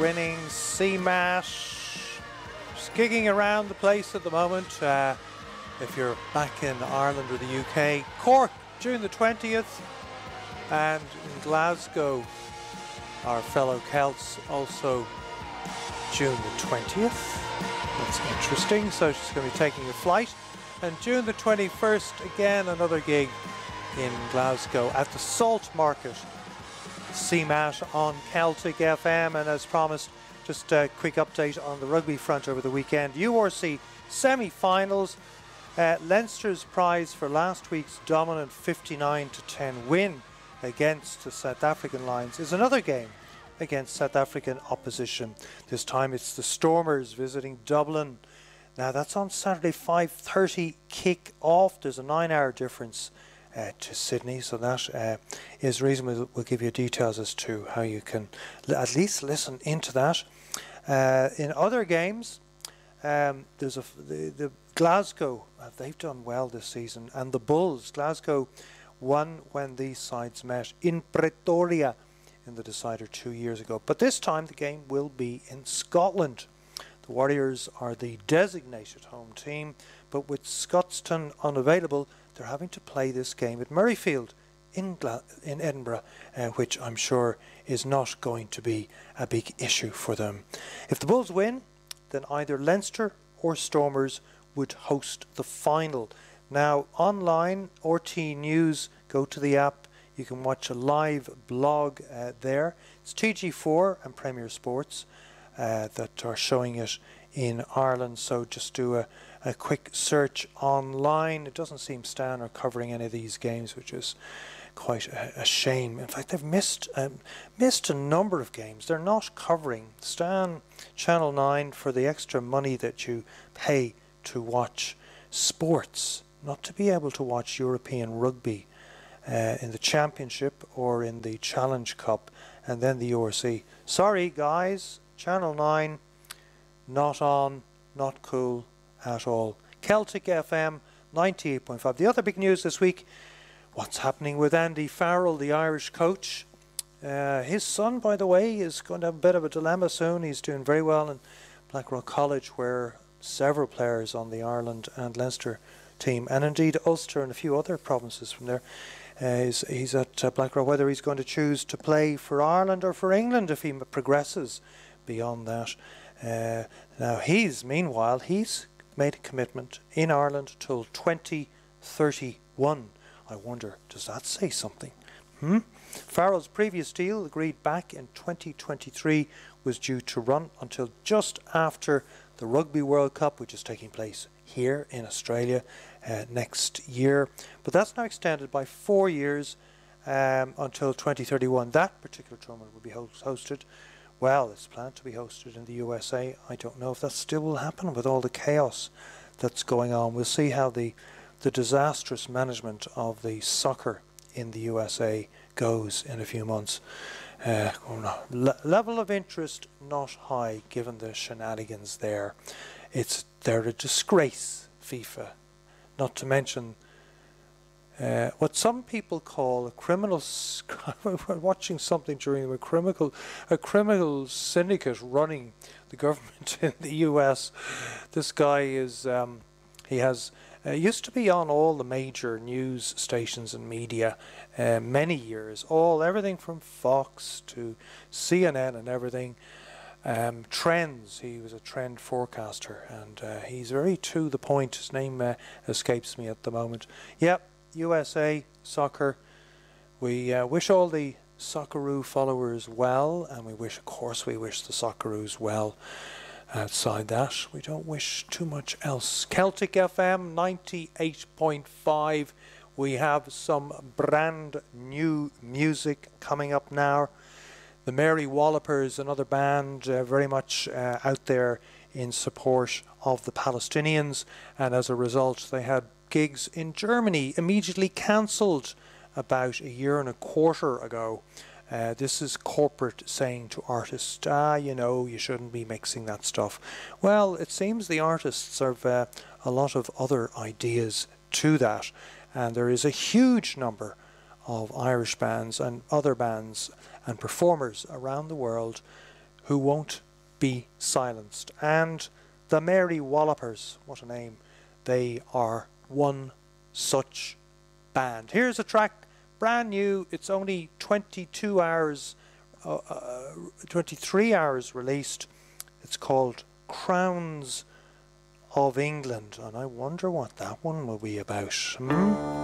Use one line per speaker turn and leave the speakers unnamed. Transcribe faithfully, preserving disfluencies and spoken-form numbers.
winning C M A S. Just gigging around the place at the moment. Uh, if you're back in Ireland or the U K, Cork, June the twentieth, and in Glasgow, our fellow Celts, also June the twentieth. That's interesting. So she's going to be taking a flight. And June the twenty-first, again, another gig in Glasgow at the Salt Market. C M A T on Celtic F M. And as promised, just a quick update on the rugby front over the weekend. U R C semi-finals. Uh, Leinster's prize for last week's dominant fifty-nine to ten win against the South African Lions is another game against South African opposition. This time it's the Stormers visiting Dublin. Now that's on Saturday, five thirty kick off. There's a nine hour difference uh, to Sydney, so that uh, is reasonable. We'll give you details as to how you can l- at least listen into that. Uh, in other games, um, there's a f- the, the Glasgow, uh, they've done well this season, and the Bulls, Glasgow won when these sides met in Pretoria in the decider two years ago. But this time the game will be in Scotland. The Warriors are the designated home team, but with Scotstoun unavailable, they're having to play this game at Murrayfield in Gla- in Edinburgh, uh, which I'm sure is not going to be a big issue for them. If the Bulls win, then either Leinster or Stormers would host the final. Now, online, R T News, go to the app. You can watch a live blog uh, there. It's T G four and Premier Sports uh, that are showing it in Ireland. So just do a, a quick search online. It doesn't seem Stan are covering any of these games, which is quite a, a shame. In fact, they've missed um, missed a number of games. They're not covering. Stan, Channel nine, for the extra money that you pay to watch sports, not to be able to watch European rugby uh, in the Championship or in the Challenge Cup and then the U R C. Sorry guys, Channel nine, not on, not cool at all. Celtic F M ninety-eight point five. The other big news this week, what's happening with Andy Farrell, the Irish coach. Uh, his son, by the way, is going to have a bit of a dilemma soon. He's doing very well in Blackrock College, where several players on the Ireland and Leinster team, and indeed Ulster and a few other provinces from there, uh, he's, he's at uh, Blackrock. Whether he's going to choose to play for Ireland or for England if he m- progresses beyond that. Uh, now he's, meanwhile, he's made a commitment in Ireland till twenty thirty-one. I wonder, does that say something? Hmm? Farrell's previous deal, agreed back in twenty twenty-three, was due to run until just after the Rugby World Cup, which is taking place here in Australia uh, next year. But that's now extended by four years um, until twenty thirty-one. That particular tournament will be host- hosted. Well, it's planned to be hosted in the U S A. I don't know if that still will happen with all the chaos that's going on. We'll see how the, the disastrous management of the soccer in the U S A goes in a few months. Uh, oh no. Le- level of interest not high given the shenanigans there. It's they're a disgrace, FIFA. Not to mention uh, what some people call a criminal. Sc- We're watching something during a criminal, a criminal syndicate running the government in the U S. This guy is um, he has. Uh, used to be on all the major news stations and media uh, many years, all everything from Fox to C N N and everything. Um, trends, he was a trend forecaster, and uh, he's very to the point. His name uh, escapes me at the moment. Yep, U S A soccer. We uh, wish all the Socceroo followers well, and we wish, of course, we wish the Socceroos well. Outside that, we don't wish too much else. Celtic F M ninety-eight point five. We have some brand new music coming up now. The Mary Wallopers, another band uh, very much uh, out there in support of the Palestinians, and as a result they had gigs in Germany immediately cancelled about a year and a quarter ago. Uh, this is corporate saying to artists, ah, you know, you shouldn't be mixing that stuff. Well, it seems the artists have uh, a lot of other ideas to that, and there is a huge number of Irish bands and other bands and performers around the world who won't be silenced. And the Mary Wallopers, what a name, they are one such band. Here's a track, brand new, it's only twenty-two hours, uh, uh, twenty-three hours released. It's called Crowns of England, and I wonder what that one will be about. Hmm?